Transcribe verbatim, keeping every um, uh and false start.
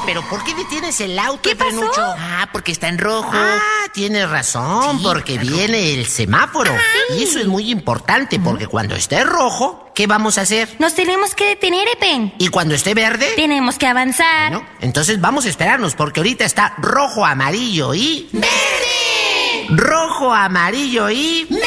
¿Pero por qué detienes el auto, ¿Qué pasó? Efrenucho? Ah, porque está en rojo. Ah, tienes razón, Sí, porque está rojo. viene el semáforo. Y eso es muy importante, porque cuando esté rojo, ¿qué vamos a hacer? Nos tenemos que detener, Epen. Y cuando esté verde, Tenemos que avanzar. bueno, entonces vamos a esperarnos, porque ahorita está rojo, amarillo y... ¡Verde! Rojo, amarillo y... ¡Verde!